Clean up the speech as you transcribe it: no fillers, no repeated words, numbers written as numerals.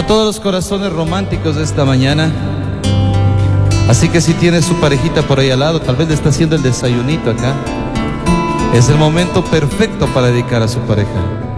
Para todos los corazones románticos de esta mañana. Así que si tiene su parejita por ahí al lado, tal vez le está haciendo el desayunito acá, es el momento perfecto para dedicar a su pareja.